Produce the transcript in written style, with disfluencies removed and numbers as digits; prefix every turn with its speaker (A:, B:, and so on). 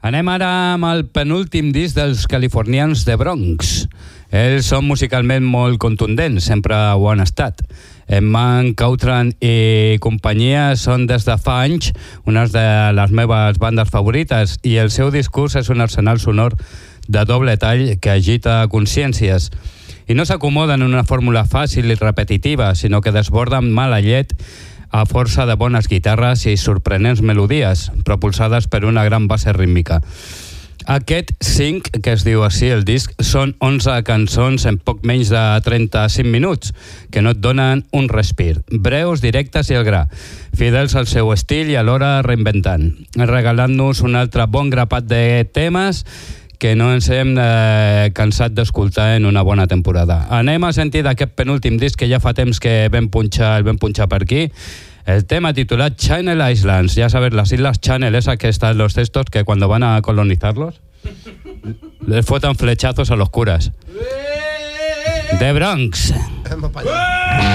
A: Anem ara amb el penúltim disc dels californians The Bronx. Ells són musicalment molt contundents, sempre ho han estat. Emman Cautran i companyia són des de fa anys una de les meves bandes favorites i el seu discurs és un arsenal sonor de doble tall que agita consciències. I no s'acomoden en una fórmula fàcil i repetitiva, sinó que desborden mala llet a força de bones guitarres i sorprenents melodies, propulsades per una gran base rítmica. Aquest 5, que es diu així el disc, són 11 cançons en poc menys de 35 minuts, que no et donen un respir. Breus, directes i al gra, fidels al seu estil i alhora reinventant, regalant-nos un altre bon grapat de temes que no ens hem cansat d'escoltar en una bona temporada. Anem a sentir d'aquest penúltim disc que ja fa temps que vam punxar per aquí, el tema titulat Channel Islands. Ya sabes, las islas Channel, esas que están los estos que cuando van a colonizarlos les fotan flechazos a los curas. The Bronx.